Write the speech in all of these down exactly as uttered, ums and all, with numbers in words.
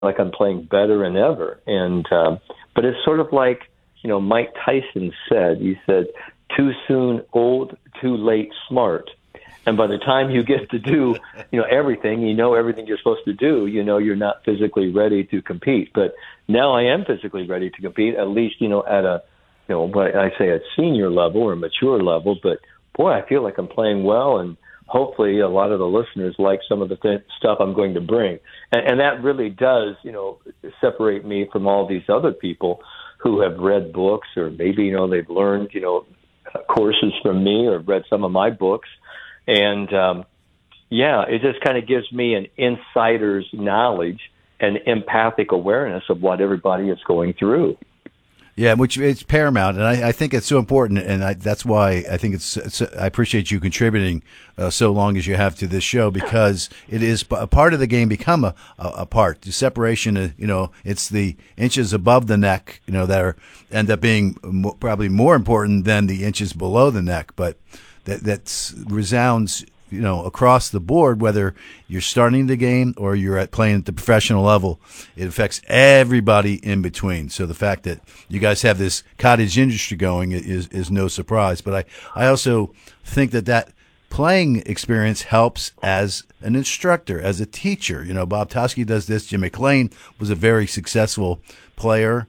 like I'm playing better than ever. And um, but it's sort of like, you know, Mike Tyson said. He said, "Too soon old, too late smart." And by the time you get to do, you know, everything, you know everything you're supposed to do, you know you're not physically ready to compete. But now I am physically ready to compete, at least, you know, at a, you know, what I say at senior level or mature level. But boy, I feel like I'm playing well, and hopefully a lot of the listeners like some of the th- stuff I'm going to bring. And, and that really does, you know, separate me from all these other people who have read books, or maybe, you know, they've learned, you know, courses from me or read some of my books. And, um, yeah, it just kind of gives me an insider's knowledge and empathic awareness of what everybody is going through. Yeah, which it's paramount, and I, I think it's so important, and I, that's why I think it's, it's. I appreciate you contributing uh, so long as you have to this show, because it is a part of the game become a, a, a part. The separation, uh, you know, it's the inches above the neck, you know, that are end up being mo- probably more important than the inches below the neck, but that that's resounds, you know, across the board, whether you're starting the game or you're at playing at the professional level. It affects everybody in between. So the fact that you guys have this cottage industry going is is no surprise. But I, I also think that that playing experience helps as an instructor, as a teacher. You know, Bob Toski does this. Jim McLean was a very successful player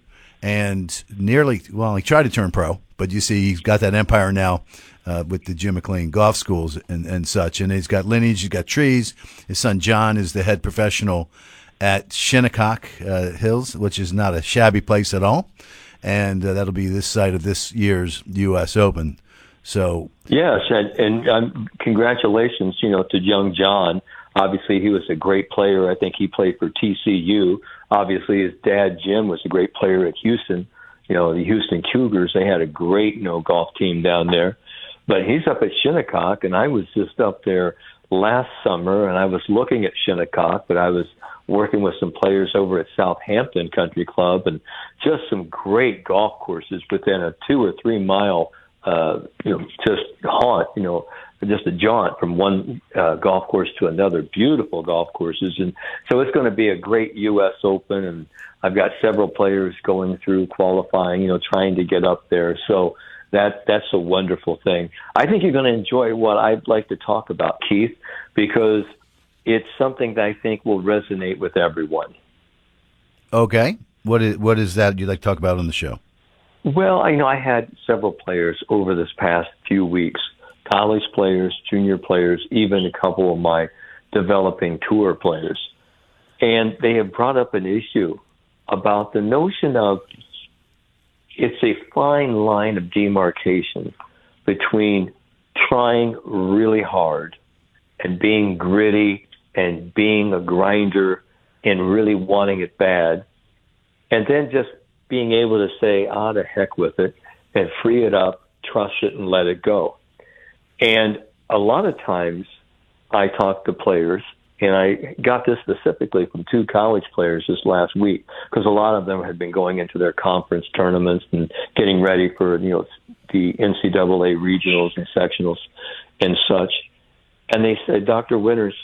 and nearly, well, he tried to turn pro, but you see he's got that empire now. Uh, with the Jim McLean golf schools and, and such. And he's got lineage, he's got trees. His son John is the head professional at Shinnecock uh, Hills, which is not a shabby place at all. And uh, that'll be this site of this year's U S Open. So yes, and, and um, congratulations, you know, to young John. Obviously, he was a great player. I think he played for T C U. Obviously, his dad, Jim, was a great player at Houston. You know, the Houston Cougars, they had a great, you know, golf team down there. But he's up at Shinnecock, and I was just up there last summer, and I was looking at Shinnecock, but I was working with some players over at Southampton Country Club, and just some great golf courses within a two or three mile, uh, you know, just haunt, you know, just a jaunt from one uh, golf course to another. Beautiful golf courses, and so it's going to be a great U S Open, and I've got several players going through qualifying, you know, trying to get up there. So. That that's a wonderful thing. I think you're going to enjoy what I'd like to talk about, Keith, because it's something that I think will resonate with everyone. Okay. What is what is that you'd like to talk about on the show? Well, I know I had several players over this past few weeks, college players, junior players, even a couple of my developing tour players. And they have brought up an issue about the notion of it's a fine line of demarcation between trying really hard and being gritty and being a grinder and really wanting it bad, and then just being able to say, ah, to heck with it, and free it up, trust it, and let it go. And a lot of times I talk to players, and I got this specifically from two college players this last week, because a lot of them had been going into their conference tournaments and getting ready for, you know, the N C double A regionals and sectionals and such. And they said, Doctor Winters,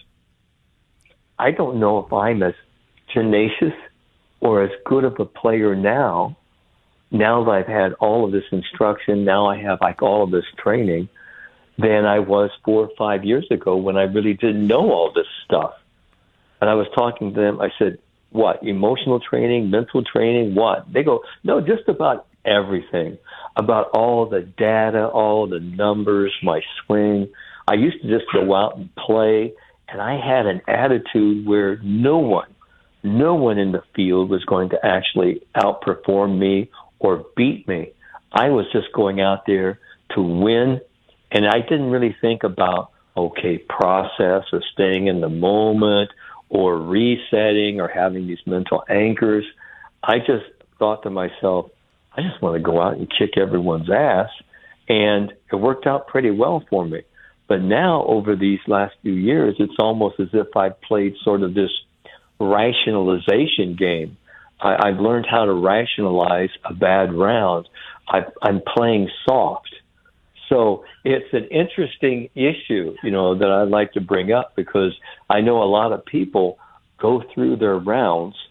I don't know if I'm as tenacious or as good of a player now, now that I've had all of this instruction, now I have like all of this training, than I was four or five years ago when I really didn't know all this stuff. And I was talking to them. I said, what, emotional training, mental training, what? They go, no, just about everything, about all the data, all the numbers, my swing. I used to just go out and play, and I had an attitude where no one, no one in the field was going to actually outperform me or beat me. I was just going out there to win. And I didn't really think about, okay, process or staying in the moment or resetting or having these mental anchors. I just thought to myself, I just want to go out and kick everyone's ass. And it worked out pretty well for me. But now, over these last few years, it's almost as if I've played sort of this rationalization game. I, I've learned how to rationalize a bad round. I, I'm playing soft. So it's an interesting issue, you know, that I'd like to bring up, because I know a lot of people go through their rounds